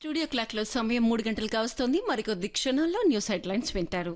Studio clock లో సమయం 3 గంటలు కావస్తోంది. మరికొద్ది క్షణాల్లో న్యూస్ హెడ్లైన్స్ వింటారు.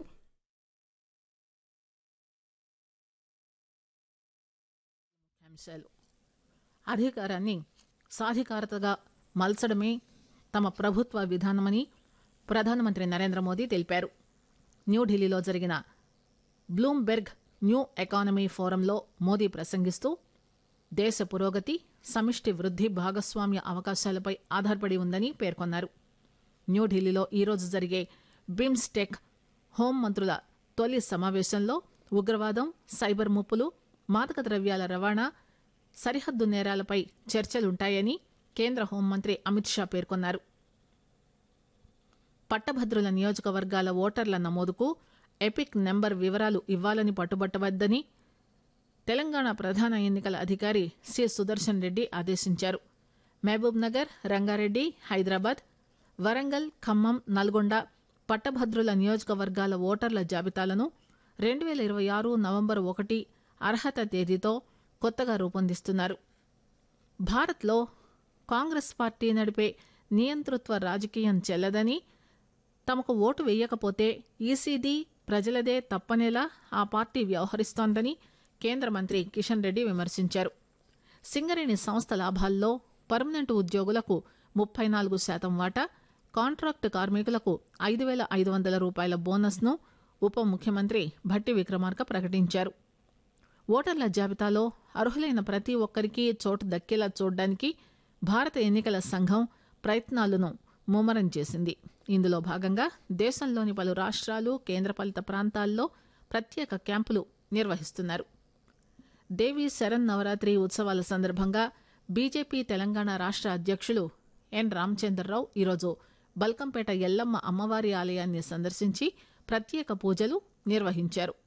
ముఖ్యాంశాలు. అధికారాన్ని సాధికారతగా మలచడమే తమ ప్రభుత్వ విధానమని ప్రధానమంత్రి నరేంద్ర మోదీ తెలిపారు. న్యూఢిల్లీలో జరిగిన బ్లూంబెర్గ్ న్యూ ఎకానమీ ఫోరంలో మోదీ ప్రసంగిస్తూ దేశ పురోగతి సమిష్టి వృద్ధి భాగస్వామ్య అవకాశాలపై ఆధారపడి ఉందని పేర్కొన్నారు. న్యూఢిల్లీలో ఈరోజు జరిగే బిమ్స్టెక్ హోంమంత్రుల తొలి సమావేశంలో ఉగ్రవాదం, సైబర్ ముప్పులు, మాదక ద్రవ్యాల రవాణా, సరిహద్దు నేరాలపై చర్చలుంటాయని కేంద్ర హోంమంత్రి అమిత్ షా పేర్కొన్నారు. పట్టభద్రుల నియోజకవర్గాల ఓటర్ల నమోదుకు ఎపిక్ నెంబర్ వివరాలు ఇవ్వాలని పట్టుబట్టవద్దని తెలంగాణ ప్రధాన ఎన్నికల అధికారి సి సుదర్శన్ రెడ్డి ఆదేశించారు. మహబూబ్ నగర్, రంగారెడ్డి, హైదరాబాద్, వరంగల్, ఖమ్మం, నల్గొండ పట్టభద్రుల నియోజకవర్గాల ఓటర్ల జాబితాలను 2026 నవంబర్ 1 అర్హత తేదీతో కొత్తగా రూపొందిస్తున్నారు. భారత్లో కాంగ్రెస్ పార్టీ నడిపే నియంతృత్వ రాజకీయం చెల్లదని, తమకు ఓటు వేయకపోతే ఈసీది ప్రజలదే తప్పనేలా ఆ పార్టీ వ్యవహరిస్తోందని కేంద్ర మంత్రి కిషన్ రెడ్డి విమర్శించారు. సింగరేణి సంస్థ లాభాల్లో పర్మనెంట్ ఉద్యోగులకు 34% వాటా, కాంట్రాక్టు కార్మికులకు 5,500 రూపాయల బోనస్ను ఉప ముఖ్యమంత్రి భట్టి విక్రమార్క ప్రకటించారు. ఓటర్ల జాబితాలో అర్హులైన ప్రతి ఒక్కరికి చోటు దక్కేలా చూడడానికి భారత ఎన్నికల సంఘం ప్రయత్నాలను ముమ్మరం చేసింది. ఇందులో భాగంగా దేశంలోని పలు రాష్ట్రాలు, కేంద్రపాలిత ప్రాంతాల్లో ప్రత్యేక క్యాంపులు నిర్వహిస్తున్నారు. దేవీ శరణ్ నవరాత్రి ఉత్సవాల సందర్భంగా బీజేపీ తెలంగాణ రాష్ట్ర అధ్యక్షులు ఎన్ రామచంద్రరావు ఈరోజు బల్కంపేట ఎల్లమ్మ అమ్మవారి ఆలయాన్ని సందర్శించి ప్రత్యేక పూజలు నిర్వహించారు.